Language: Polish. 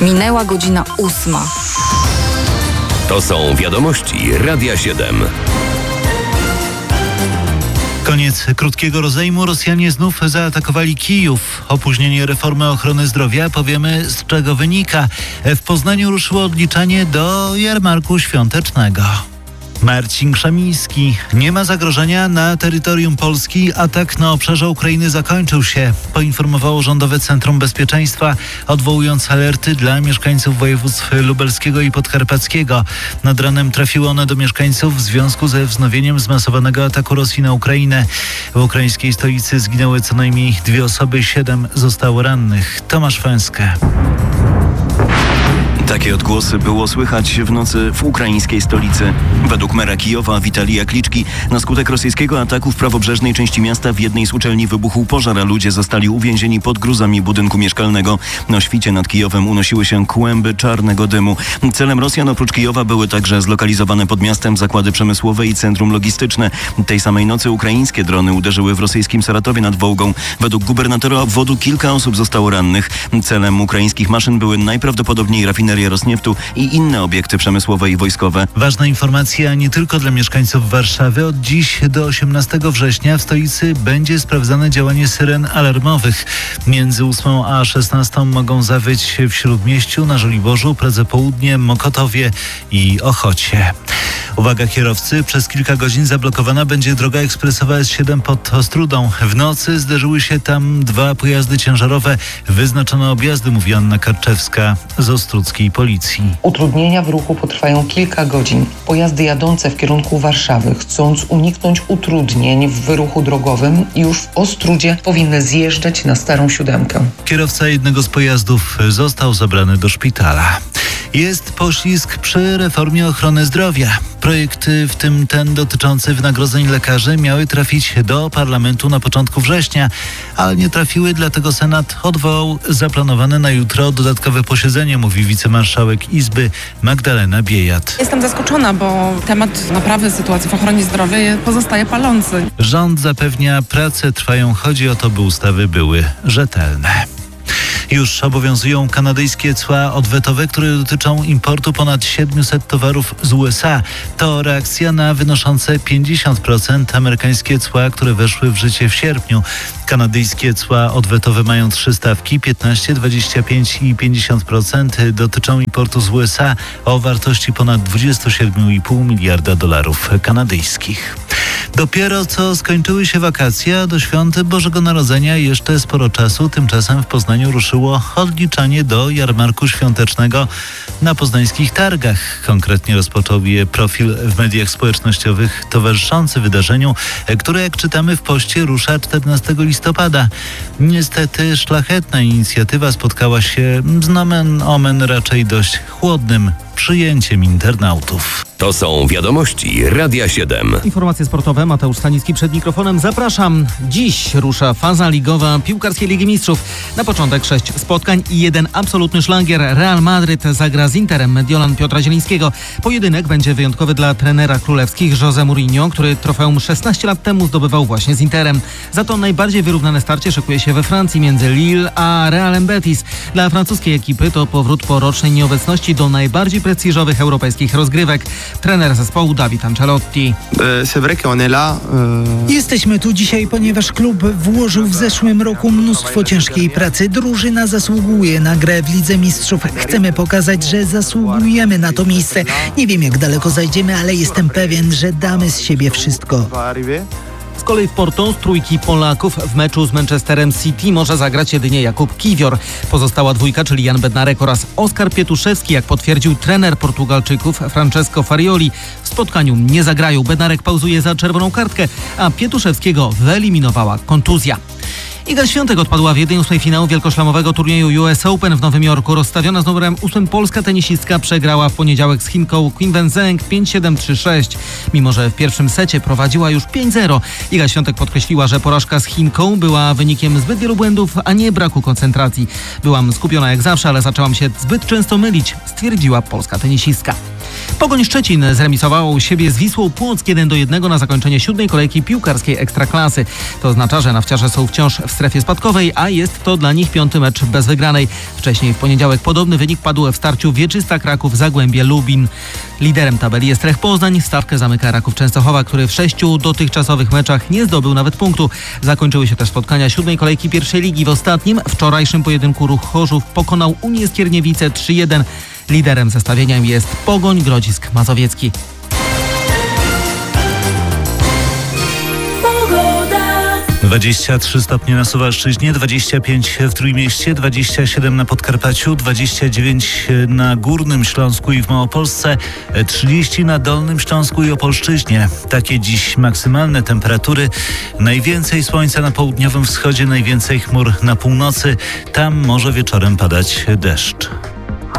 Minęła godzina 8. To są wiadomości Radia 7. Koniec krótkiego rozejmu. Rosjanie znów zaatakowali Kijów. Opóźnienie reformy ochrony zdrowia. Powiemy, z czego wynika. W Poznaniu ruszyło odliczanie do jarmarku świątecznego. Marcin Krzemiński. Nie ma zagrożenia na terytorium Polski. Atak na obszarze Ukrainy zakończył się, poinformowało Rządowe Centrum Bezpieczeństwa, odwołując alerty dla mieszkańców województw lubelskiego i podkarpackiego. Nad ranem trafiły one do mieszkańców w związku ze wznowieniem zmasowanego ataku Rosji na Ukrainę. W ukraińskiej stolicy zginęły co najmniej 2 osoby, 7 zostało rannych. Tomasz Fęskę. Takie odgłosy było słychać w nocy w ukraińskiej stolicy. Według mera Kijowa Witalija Kliczki na skutek rosyjskiego ataku w prawobrzeżnej części miasta w jednej z uczelni wybuchł pożar, a ludzie zostali uwięzieni pod gruzami budynku mieszkalnego. Na świcie nad Kijowem unosiły się kłęby czarnego dymu. Celem Rosjan oprócz Kijowa były także zlokalizowane pod miastem zakłady przemysłowe i centrum logistyczne. Tej samej nocy ukraińskie drony uderzyły w rosyjskim Saratowie nad Wołgą. Według gubernatora obwodu kilka osób zostało rannych. Celem ukraińskich maszyn były najprawdopodobniej rafinerie Rosnieftu i inne obiekty przemysłowe i wojskowe. Ważna informacja nie tylko dla mieszkańców Warszawy. Od dziś do 18 września w stolicy będzie sprawdzane działanie syren alarmowych. Między 8 a 16 mogą zawyć w Śródmieściu, na Żoliborzu, Pradze Południe, Mokotowie i Ochocie. Uwaga kierowcy, przez kilka godzin zablokowana będzie droga ekspresowa S7 pod Ostródą. W nocy zderzyły się tam 2 pojazdy ciężarowe. Wyznaczono objazdy, mówi Anna Karczewska z ostródzkiej policji. Utrudnienia w ruchu potrwają kilka godzin. Pojazdy jadące w kierunku Warszawy, chcąc uniknąć utrudnień w ruchu drogowym, już w Ostródzie powinny zjeżdżać na Starą Siódemkę. Kierowca jednego z pojazdów został zabrany do szpitala. Jest poślizg przy reformie ochrony zdrowia. Projekty, w tym ten dotyczący wynagrodzeń lekarzy, miały trafić do parlamentu na początku września, ale nie trafiły, dlatego Senat odwołał zaplanowane na jutro dodatkowe posiedzenie, mówi wicemarszałek Izby Magdalena Biejat. Jestem zaskoczona, bo temat naprawy sytuacji w ochronie zdrowia pozostaje palący. Rząd zapewnia, prace trwają, chodzi o to, by ustawy były rzetelne. Już obowiązują kanadyjskie cła odwetowe, które dotyczą importu ponad 700 towarów z USA. To reakcja na wynoszące 50% amerykańskie cła, które weszły w życie w sierpniu. Kanadyjskie cła odwetowe mają 3 stawki, 15, 25 i 50%. Dotyczą importu z USA o wartości ponad $27,5 miliarda kanadyjskich. Dopiero co skończyły się wakacje, a do świąt Bożego Narodzenia jeszcze sporo czasu. Tymczasem w Poznaniu ruszyło odliczanie do jarmarku świątecznego na poznańskich targach. Konkretnie rozpoczął je profil w mediach społecznościowych towarzyszący wydarzeniu, które, jak czytamy w poście, rusza 14 listopada. Niestety szlachetna inicjatywa spotkała się z nomen omen raczej dość chłodnym przyjęciem internautów. To są wiadomości Radia 7. Informacje sportowe. Mateusz Stanicki przed mikrofonem. Zapraszam. Dziś rusza faza ligowa piłkarskiej Ligi Mistrzów. Na początek 6 spotkań i 1 absolutny szlagier. Real Madryt zagra z Interem Mediolan Piotra Zielińskiego. Pojedynek będzie wyjątkowy dla trenera królewskich Jose Mourinho, który trofeum 16 lat temu zdobywał właśnie z Interem. Za to najbardziej wyrównane starcie szykuje się we Francji między Lille a Realem Betis. Dla francuskiej ekipy to powrót po rocznej nieobecności do najbardziej prestiżowych europejskich rozgrywek. Trener zespołu David Ancelotti. Jesteśmy tu dzisiaj, ponieważ klub włożył w zeszłym roku mnóstwo ciężkiej pracy. Drużyna zasługuje na grę w Lidze Mistrzów. Chcemy pokazać, że zasługujemy na to miejsce. Nie wiem, jak daleko zajdziemy, ale jestem pewien, że damy z siebie wszystko. Z kolei w Porto z trójki Polaków w meczu z Manchesterem City może zagrać jedynie Jakub Kiwior. Pozostała dwójka, czyli Jan Bednarek oraz Oskar Pietuszewski, jak potwierdził trener Portugalczyków Francesco Farioli. W spotkaniu nie zagrają. Bednarek pauzuje za czerwoną kartkę, a Pietuszewskiego wyeliminowała kontuzja. Iga Świątek odpadła w 1/8 finału wielkoszlamowego turnieju US Open w Nowym Jorku. Rozstawiona z numerem 8 polska tenisistka przegrała w poniedziałek z Chinką Qin Wen Zheng 5-7, 3-6. Mimo że w pierwszym secie prowadziła już 5-0. Iga Świątek podkreśliła, że porażka z Chinką była wynikiem zbyt wielu błędów, a nie braku koncentracji. Byłam skupiona jak zawsze, ale zaczęłam się zbyt często mylić, stwierdziła polska tenisistka. Pogoń Szczecin zremisowało u siebie z Wisłą Płock 1-1 na zakończenie 7. kolejki piłkarskiej Ekstraklasy. To oznacza, że nawciarze są wciąż w strefie spadkowej, a jest to dla nich 5. mecz bez wygranej. Wcześniej w poniedziałek podobny wynik padł w starciu Wieczysta Kraków Zagłębie Lubin. Liderem tabeli jest Lech Poznań. Stawkę zamyka Raków Częstochowa, który w 6 dotychczasowych meczach nie zdobył nawet punktu. Zakończyły się też spotkania 7. kolejki pierwszej ligi. W ostatnim, wczorajszym pojedynku Ruch Chorzów pokonał Unię Skierniewice 3-1. Liderem zestawienia jest Pogoń Grodzisk Mazowiecki. 23 stopnie na Suwalszczyźnie, 25 w Trójmieście, 27 na Podkarpaciu, 29 na Górnym Śląsku i w Małopolsce, 30 na Dolnym Śląsku i Opolszczyźnie. Takie dziś maksymalne temperatury. Najwięcej słońca na południowym wschodzie, najwięcej chmur na północy. Tam może wieczorem padać deszcz.